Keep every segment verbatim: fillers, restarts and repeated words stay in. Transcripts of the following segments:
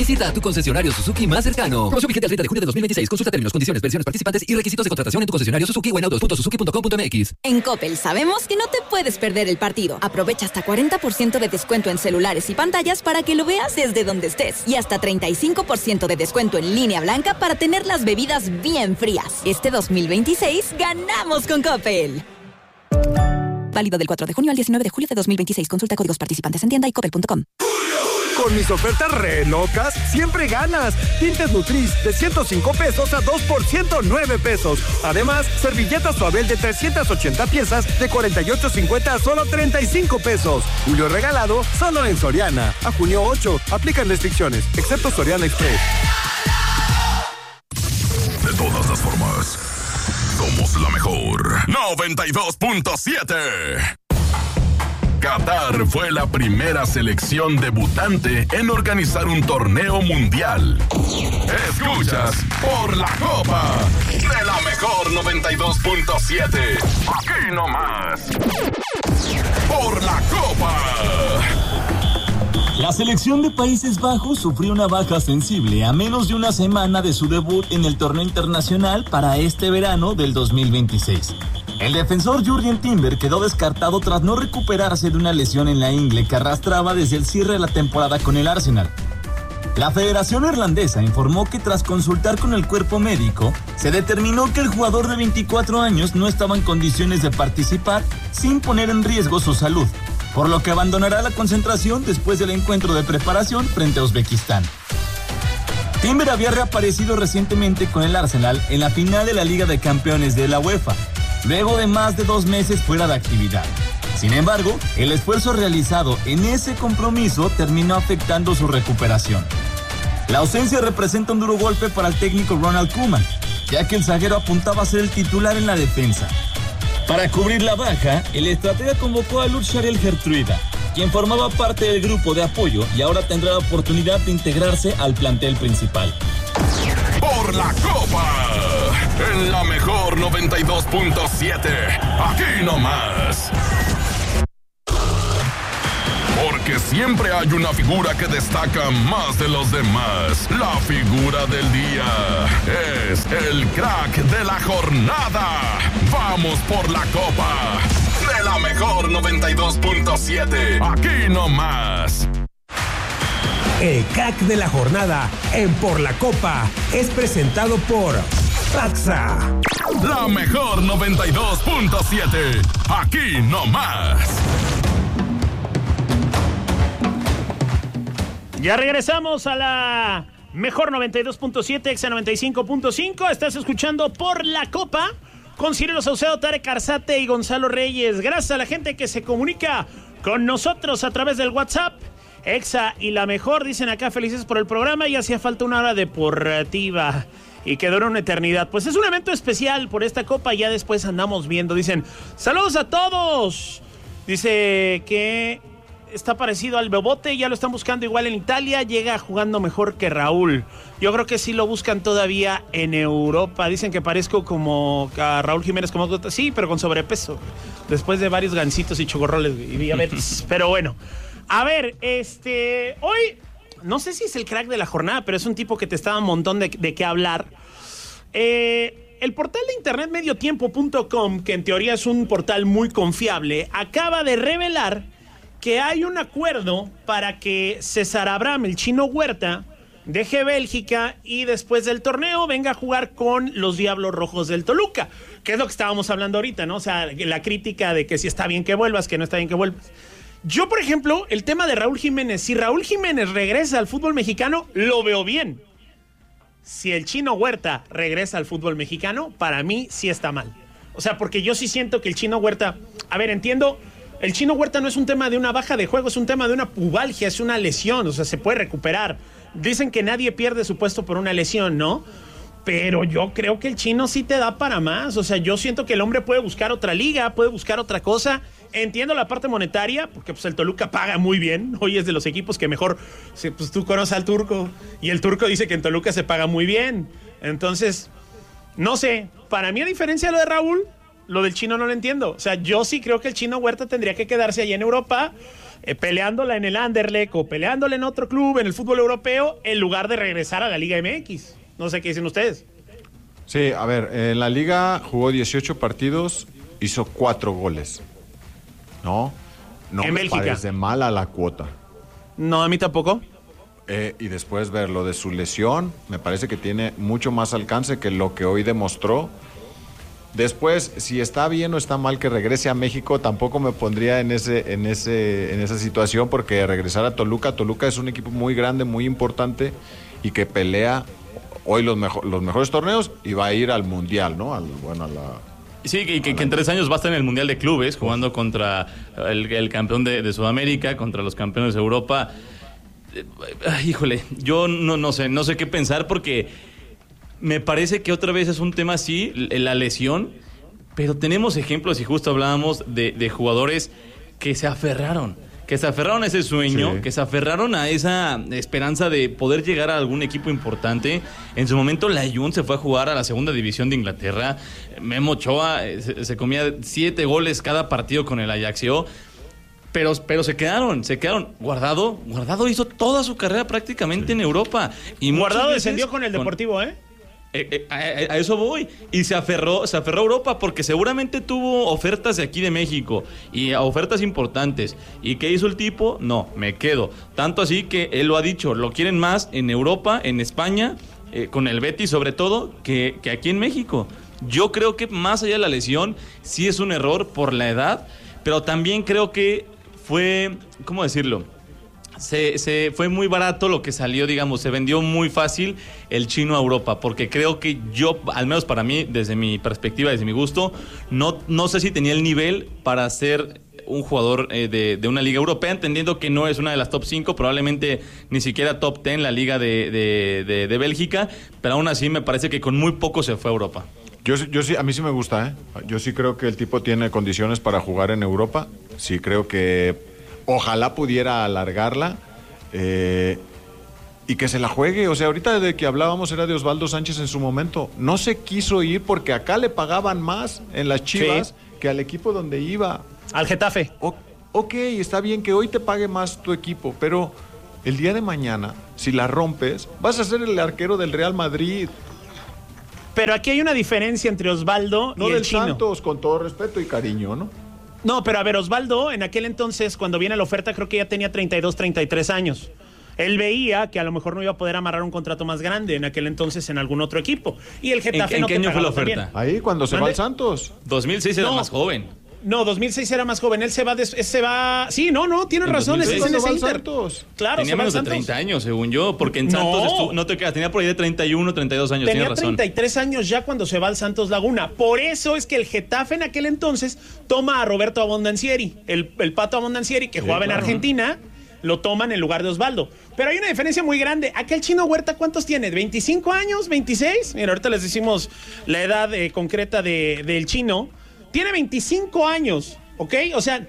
Visita tu concesionario Suzuki más cercano. Promoción vigente al treinta de junio de dos mil veintiséis. Consulta términos, condiciones, versiones participantes y requisitos de contratación en tu concesionario Suzuki o en autos punto suzuki punto com punto mx. En Coppel sabemos que no te puedes perder el partido. Aprovecha hasta cuarenta por ciento de descuento en celulares y pantallas para que lo veas desde donde estés. Y hasta treinta y cinco por ciento de descuento en línea blanca para tener las bebidas bien frías. Este dos mil veintiséis ganamos con Coppel. Válido del cuatro de junio al diecinueve de julio de dos mil veintiséis. Consulta códigos participantes en tienda y coppel punto com. Con mis ofertas re locas, siempre ganas. Tintes Nutris de ciento cinco pesos a dos por ciento nueve pesos. Además, servilletas Suabel de trescientas ochenta piezas de cuarenta y ocho cincuenta a solo treinta y cinco pesos. Julio regalado solo en Soriana. A junio ocho. Aplican restricciones, excepto Soriana Express. De todas las formas, somos la mejor. noventa y dos punto siete. Qatar fue la primera selección debutante en organizar un torneo mundial. Escuchas por la Copa de la mejor noventa y dos punto siete. Aquí nomás. Por la Copa. La selección de Países Bajos sufrió una baja sensible a menos de una semana de su debut en el torneo internacional para este verano del dos mil veintiséis. El defensor Jurgen Timber quedó descartado tras no recuperarse de una lesión en la ingle que arrastraba desde el cierre de la temporada con el Arsenal. La Federación Irlandesa informó que tras consultar con el cuerpo médico, se determinó que el jugador de veinticuatro años no estaba en condiciones de participar sin poner en riesgo su salud, por lo que abandonará la concentración después del encuentro de preparación frente a Uzbekistán. Timber había reaparecido recientemente con el Arsenal en la final de la Liga de Campeones de la UEFA, luego de más de dos meses fuera de actividad. Sin embargo, el esfuerzo realizado en ese compromiso terminó afectando su recuperación. La ausencia representa un duro golpe para el técnico Ronald Koeman, ya que el zaguero apuntaba a ser el titular en la defensa. Para cubrir la baja, el estratega convocó a Lutz Sharel Gertruida, quien formaba parte del grupo de apoyo y ahora tendrá la oportunidad de integrarse al plantel principal. Por la Copa, en la mejor noventa y dos punto siete, aquí nomás. Porque siempre hay una figura que destaca más de los demás. La figura del día es el crack de la jornada. Vamos por la Copa de la mejor noventa y dos punto siete, aquí nomás. El crack de la jornada en Por la Copa es presentado por Paxa. La mejor noventa y dos punto siete, aquí nomás. Ya regresamos a la mejor noventa y dos punto siete, Exa noventa y cinco punto cinco. Estás escuchando Por la Copa con Cirilo Saucedo, Tarek Arzate y Gonzalo Reyes. Gracias a la gente que se comunica con nosotros a través del WhatsApp. Exa y la mejor, dicen acá, felices por el programa y hacía falta una hora deportiva y que duró una eternidad. Pues es un evento especial por esta copa, ya después andamos viendo. Dicen, saludos a todos. Dice que está parecido al Bebote, ya lo están buscando igual en Italia, llega jugando mejor que Raúl. Yo creo que sí lo buscan todavía en Europa. Dicen que parezco como a Raúl Jiménez, como sí, pero con sobrepeso. Después de varios gancitos y chocorroles y diabetes. Pero bueno. A ver, este, hoy, no sé si es el crack de la jornada, pero es un tipo que te está dando un montón de, de qué hablar. Eh, el portal de internet mediotiempo punto com, que en teoría es un portal muy confiable, acaba de revelar que hay un acuerdo para que César Abraham, el Chino Huerta, deje Bélgica y después del torneo venga a jugar con los Diablos Rojos del Toluca, que es lo que estábamos hablando ahorita, ¿no? O sea, la crítica de que si está bien que vuelvas, que no está bien que vuelvas. Yo, por ejemplo, el tema de Raúl Jiménez, si Raúl Jiménez regresa al fútbol mexicano, lo veo bien. Si el Chino Huerta regresa al fútbol mexicano, para mí sí está mal. O sea, porque yo sí siento que el Chino Huerta, a ver, entiendo, el Chino Huerta no es un tema de una baja de juego, es un tema de una pubalgia, es una lesión, o sea, se puede recuperar. Dicen que nadie pierde su puesto por una lesión, ¿no? Pero yo creo que el Chino sí te da para más. O sea, yo siento que el hombre puede buscar otra liga, puede buscar otra cosa. Entiendo la parte monetaria, porque pues el Toluca paga muy bien. Hoy es de los equipos que mejor, pues tú conoces al Turco, y el Turco dice que en Toluca se paga muy bien. Entonces, no sé, para mí a diferencia de lo de Raúl, lo del Chino no lo entiendo. O sea, yo sí creo que el Chino Huerta tendría que quedarse allá en Europa. eh, peleándola en el Anderlecht o peleándola en otro club, en el fútbol europeo, en lugar de regresar a la Liga M X. No sé qué dicen ustedes. Sí, a ver, en la Liga jugó dieciocho partidos, hizo cuatro goles. ¿No? No en me Bélgica. parece mala la cuota. No, a mí tampoco. Eh, y después ver lo de su lesión, me parece que tiene mucho más alcance que lo que hoy demostró. Después, si está bien o está mal que regrese a México, tampoco me pondría en ese, en ese, en esa situación, porque regresar a Toluca, Toluca es un equipo muy grande, muy importante y que pelea hoy los, mejo- los mejores torneos y va a ir al Mundial, ¿no? Al, bueno, a la... Sí, que, que, que en tres años va a estar en el Mundial de Clubes, jugando contra el, el campeón de, de Sudamérica, contra los campeones de Europa. Eh, híjole, yo no, no sé, no sé qué pensar, porque me parece que otra vez es un tema así, la lesión, pero tenemos ejemplos, y justo hablábamos de, de jugadores que se aferraron, que se aferraron a ese sueño, sí. que se aferraron a esa esperanza de poder llegar a algún equipo importante. En su momento la Jun se fue a jugar a la segunda división de Inglaterra. Memo Ochoa eh, se, se comía siete goles cada partido con el Ajaxio. Pero, pero se quedaron, se quedaron. Guardado, Guardado hizo toda su carrera prácticamente sí. en Europa. Y Guardado descendió con el Deportivo, con... ¿eh? Eh, eh, a, a eso voy. Y se aferró, se aferró a Europa porque seguramente tuvo ofertas de aquí de México y ofertas importantes. ¿Y qué hizo el tipo? No, me quedo. Tanto así que él lo ha dicho, lo quieren más en Europa, en España, eh, con el Betis sobre todo, que, que aquí en México. Yo creo que más allá de la lesión, sí es un error por la edad, pero también creo que fue, ¿cómo decirlo? Se, se fue muy barato lo que salió, digamos, se vendió muy fácil el chino a Europa, porque creo que yo, al menos para mí, desde mi perspectiva, desde mi gusto, no, no sé si tenía el nivel para ser un jugador eh, de, de una liga europea, entendiendo que no es una de las top cinco, probablemente ni siquiera top diez la liga de, de, de, de Bélgica, pero aún así me parece que con muy poco se fue a Europa. Yo, yo sí, a mí sí me gusta, ¿eh? Yo sí creo que el tipo tiene condiciones para jugar en Europa, sí creo que ojalá pudiera alargarla eh, y que se la juegue. O sea, ahorita de que hablábamos era de Osvaldo Sánchez en su momento. No se quiso ir porque acá le pagaban más en las Chivas sí. que al equipo donde iba. Al Getafe. O, ok, está bien que hoy te pague más tu equipo, pero el día de mañana, si la rompes, vas a ser el arquero del Real Madrid. Pero aquí hay una diferencia entre Osvaldo no y el del chino. Santos, con todo respeto y cariño, ¿no? No, pero a ver, Osvaldo, en aquel entonces, cuando viene la oferta, creo que ya tenía treinta y dos, treinta y tres años. Él veía que a lo mejor no iba a poder amarrar un contrato más grande en aquel entonces en algún otro equipo. Y el Getafe ¿En, no ¿en qué año fue la oferta? Ahí, cuando se ¿Mande? va al Santos. dos mil seis era no, más joven. No, dos mil seis era más joven. Él se va... De, se va sí, no, no, tienes razón. Es en ese Inter. Santos. Claro, tenía menos de treinta años, según yo, porque en Santos no, estuvo, no te quedas, tenía por ahí de treinta y uno, treinta y dos años. Tenía razón. treinta y tres años ya cuando se va al Santos Laguna. Por eso es que el Getafe en aquel entonces toma a Roberto Abondancieri, el, el Pato Abondancieri, que sí, jugaba claro. en Argentina, lo toman en lugar de Osvaldo. Pero hay una diferencia muy grande. Aquel Chino Huerta, ¿cuántos tiene? ¿veinticinco años? ¿veintiséis? Mira, ahorita les decimos la edad eh, concreta de, del Chino. Tiene veinticinco años. ¿Ok? O sea,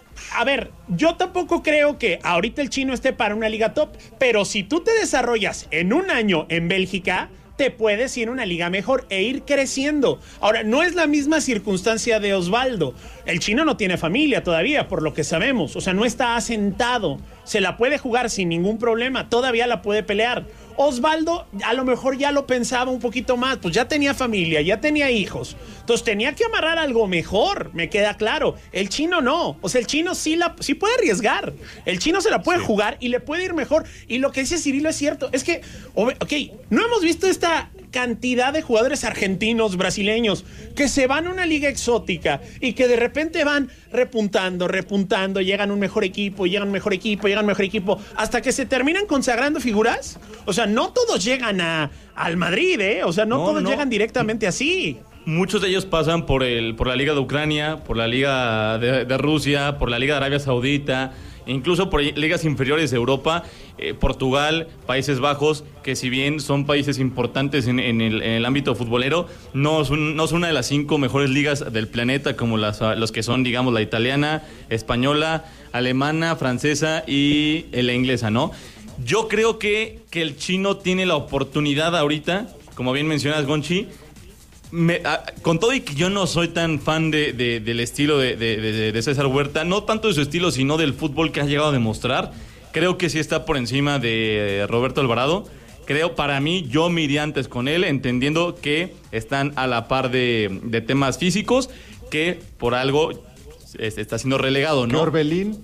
a ver, yo tampoco creo que ahorita el Chino esté para una liga top, pero si tú te desarrollas en un año en Bélgica, te puedes ir a una liga mejor e ir creciendo. Ahora, no es la misma circunstancia de Osvaldo. El Chino no tiene familia todavía, por lo que sabemos. O sea, no está asentado. Se la puede jugar sin ningún problema. Todavía la puede pelear. Osvaldo a lo mejor ya lo pensaba un poquito más, pues ya tenía familia, ya tenía hijos, entonces tenía que amarrar algo mejor, me queda claro. El Chino no, o sea, el Chino sí, la, sí puede arriesgar, el Chino se la puede sí. jugar y le puede ir mejor, y lo que dice Cirilo es cierto, es que, ok, no hemos visto esta cantidad de jugadores argentinos, brasileños, que se van a una liga exótica y que de repente van repuntando, repuntando, llegan a un mejor equipo, llegan a un mejor equipo, llegan a un mejor equipo, hasta que se terminan consagrando figuras. O sea, no todos llegan a, al Madrid, ¿eh? O sea, no, no todos no. llegan directamente así. Muchos de ellos pasan por el por la Liga de Ucrania, por la Liga de, de Rusia, por la Liga de Arabia Saudita, incluso por ligas inferiores de Europa, eh, Portugal, Países Bajos, que si bien son países importantes en, en, el, en el ámbito futbolero, no son, no son una de las cinco mejores ligas del planeta, como las los que son, digamos, la italiana, española, alemana, francesa y la inglesa, ¿no? Yo creo que, que el Chino tiene la oportunidad ahorita, como bien mencionas, Gonchi, Me, a, con todo y que yo no soy tan fan de, de, del estilo de, de, de, de César Huerta, no tanto de su estilo, sino del fútbol que ha llegado a demostrar, creo que sí está por encima de Roberto Alvarado. Creo, para mí, yo me iría antes con él, entendiendo que están a la par de, de temas físicos, que por algo está siendo relegado, ¿no? Orbelín.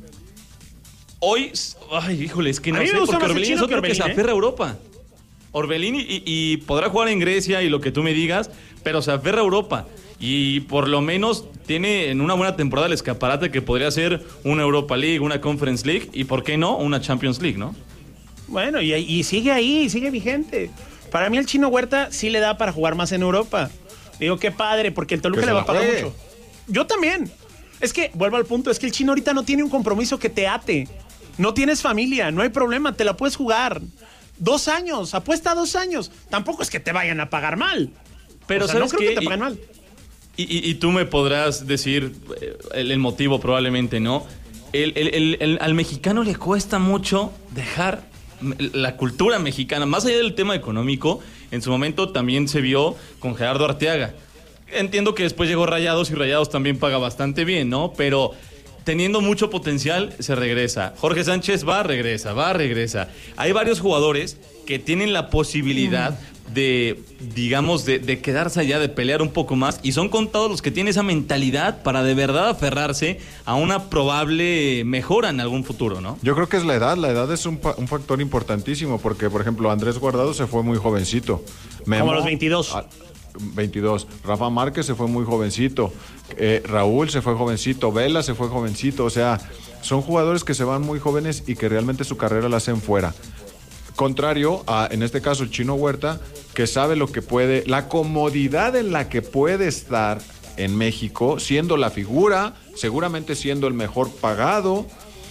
Hoy, ay, híjole, es que no sé, porque Orbelín es otro que, que se aferra a Europa. Orbelín y, y, y podrá jugar en Grecia y lo que tú me digas, pero se aferra a Europa. Y por lo menos tiene en una buena temporada el escaparate que podría ser una Europa League, una Conference League y, ¿por qué no?, una Champions League, ¿no? Bueno, y, y sigue ahí, sigue vigente. Para mí el Chino Huerta sí le da para jugar más en Europa. Digo, qué padre, porque el Toluca le va a pagar mucho. Yo también. Es que, vuelvo al punto, es que el Chino ahorita no tiene un compromiso que te ate. No tienes familia, no hay problema, te la puedes jugar. Dos años, apuesta dos años. Tampoco es que te vayan a pagar mal. Pero o sea, ¿sabes no creo qué? que te paguen y, mal. Y, y, y tú me podrás decir el, el motivo, probablemente, ¿no? El, el, el, el, al mexicano le cuesta mucho dejar la cultura mexicana, más allá del tema económico. En su momento también se vio con Gerardo Arteaga. Entiendo que después llegó Rayados y Rayados también paga bastante bien, ¿no? Pero teniendo mucho potencial, se regresa. Jorge Sánchez va, regresa, va, regresa. Hay varios jugadores que tienen la posibilidad mm. de, digamos, de, de quedarse allá, de pelear un poco más, y son contados los que tienen esa mentalidad para de verdad aferrarse a una probable mejora en algún futuro, ¿no? Yo creo que es la edad, la edad es un, un factor importantísimo, porque, por ejemplo, Andrés Guardado se fue muy jovencito. Memo, como a los veintidós. A, veintidós. Rafa Márquez se fue muy jovencito. Eh, Raúl se fue jovencito. Vela se fue jovencito. O sea, son jugadores que se van muy jóvenes y que realmente su carrera la hacen fuera. Contrario a, en este caso, el Chino Huerta, que sabe lo que puede, la comodidad en la que puede estar en México, siendo la figura, seguramente siendo el mejor pagado,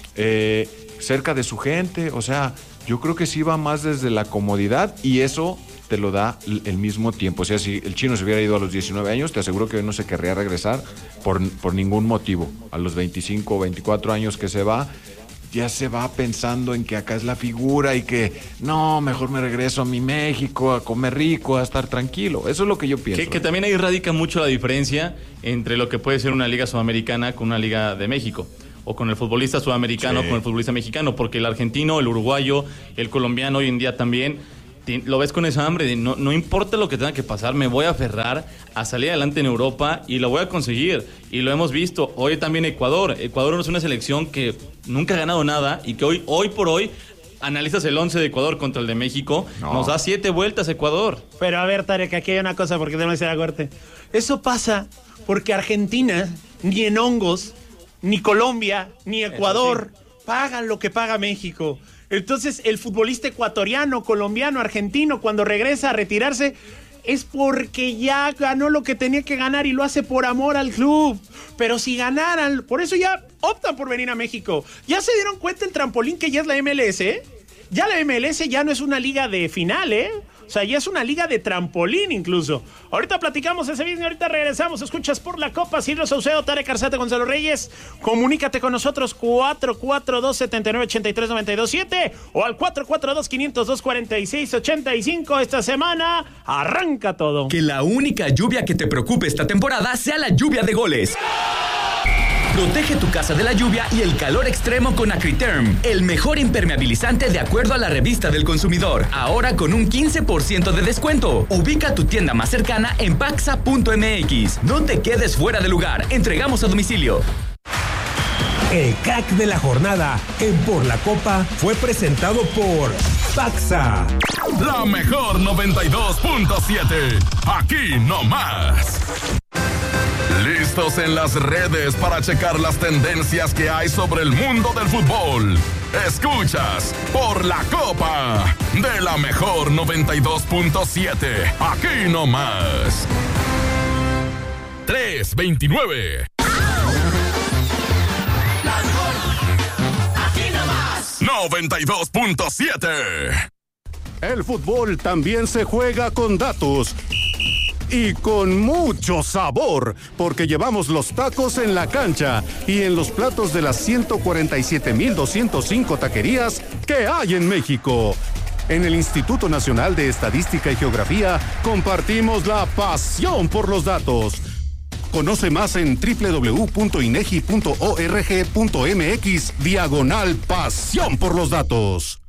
eh, cerca de su gente. O sea, yo creo que sí va más desde la comodidad, y eso te lo da el mismo tiempo. O sea, si el Chino se hubiera ido a los diecinueve años, te aseguro que hoy no se querría regresar por, por ningún motivo. A los veinticinco o veinticuatro años que se va, ya se va pensando en que acá es la figura y que no, mejor me regreso a mi México, a comer rico, a estar tranquilo. Eso es lo que yo pienso. Que, que también ahí radica mucho la diferencia entre lo que puede ser una liga sudamericana con una liga de México, o con el futbolista sudamericano, sí, con el futbolista mexicano, porque el argentino, el uruguayo, el colombiano hoy en día también lo ves con esa hambre de no, no importa lo que tenga que pasar, me voy a aferrar a salir adelante en Europa y lo voy a conseguir. Y lo hemos visto hoy también Ecuador. Ecuador no es una selección que nunca ha ganado nada y que hoy, hoy por hoy, analizas el once de Ecuador contra el de México, no. nos da siete vueltas Ecuador. Pero a ver, Tarek, aquí hay una cosa porque tenemos que ir a corte. Eso pasa porque Argentina, ni en hongos, ni Colombia, ni Ecuador sí. pagan lo que paga México. Entonces, el futbolista ecuatoriano, colombiano, argentino, cuando regresa a retirarse, es porque ya ganó lo que tenía que ganar y lo hace por amor al club. Pero si ganaran, por eso ya optan por venir a México. ¿Ya se dieron cuenta el trampolín que ya es la M L S? ¿Eh? Ya la M L S ya no es una liga de final, ¿eh? O sea, ya es una liga de trampolín incluso. Ahorita platicamos ese video y ahorita regresamos. Escuchas Por la Copa, Cirilo Saucedo, Tarek Arzate, Gonzalo Reyes. Comunícate con nosotros cuatro cuatro dos, siete nueve ocho tres, nueve dos siete o al cuatro cuatro dos, cinco cero dos, cuatro seis ocho cinco. Esta semana arranca todo. Que la única lluvia que te preocupe esta temporada sea la lluvia de goles. Protege tu casa de la lluvia y el calor extremo con Acriterm, el mejor impermeabilizante de acuerdo a la revista del consumidor. Ahora con un quince por ciento de descuento. Ubica tu tienda más cercana en paxa punto m x. No te quedes fuera de lugar. Entregamos a domicilio. El crack de la jornada en Por la Copa fue presentado por Paxa. La mejor noventa y dos punto siete. Aquí no más. Listos en las redes para checar las tendencias que hay sobre el mundo del fútbol. Escuchas Por la Copa de la mejor noventa y dos punto siete. Aquí nomás. tres veintinueve. La mejor. Aquí nomás. noventa y dos punto siete. El fútbol también se juega con datos. Y con mucho sabor, porque llevamos los tacos en la cancha y en los platos de las ciento cuarenta y siete mil doscientas cinco taquerías que hay en México. En el Instituto Nacional de Estadística y Geografía compartimos la pasión por los datos. Conoce más en doble u doble u doble u punto inegi punto org punto mx diagonal pasión por los datos.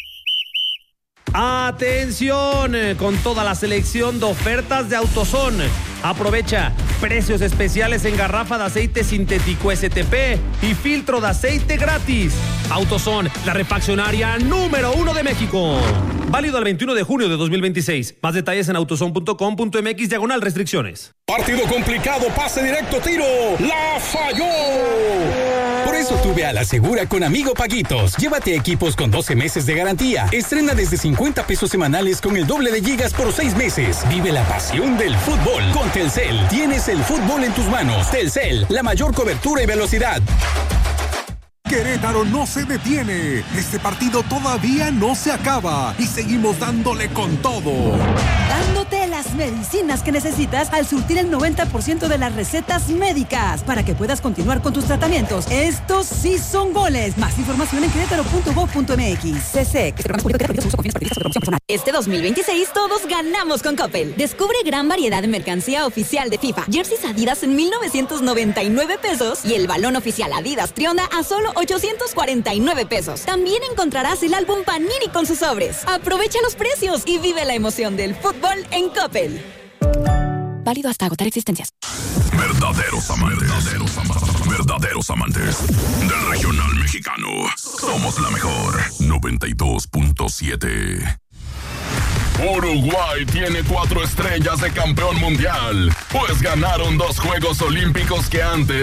Atención, con toda la selección de ofertas de AutoZone. Aprovecha precios especiales en garrafa de aceite sintético S T P y filtro de aceite gratis. AutoZone, la refaccionaria número uno de México. Válido al veintiuno de junio de dos mil veintiséis. Más detalles en autozone punto com punto mx diagonal restricciones. Partido complicado, pase directo, tiro. ¡La falló! Por eso tuve a la segura con Amigo Paguitos. Llévate equipos con doce meses de garantía. Estrena desde cincuenta pesos semanales con el doble de gigas por seis meses. Vive la pasión del fútbol con Telcel. Tienes el fútbol en tus manos. Telcel, la mayor cobertura y velocidad. Querétaro no se detiene. Este partido todavía no se acaba y seguimos dándole con todo. Dándote las medicinas que necesitas al surtir el noventa por ciento de las recetas médicas para que puedas continuar con tus tratamientos. Estos sí son goles. Más información en querétaro punto gov punto mx. C C, este programa es público, uso con fines partidistas de promoción personal. Este dos mil veintiséis todos ganamos con Coppel. Descubre gran variedad de mercancía oficial de FIFA. Jerseys Adidas en mil novecientos noventa y nueve pesos y el balón oficial Adidas Trionda a solo ochocientos cuarenta y nueve pesos. También encontrarás el álbum Panini con sus sobres. Aprovecha los precios y vive la emoción del fútbol en Coppel. Válido hasta agotar existencias. Verdaderos amantes, verdaderos amantes, verdaderos amantes del regional mexicano. Somos la mejor noventa y dos punto siete. Uruguay tiene cuatro estrellas de campeón mundial, pues ganaron dos Juegos Olímpicos que antes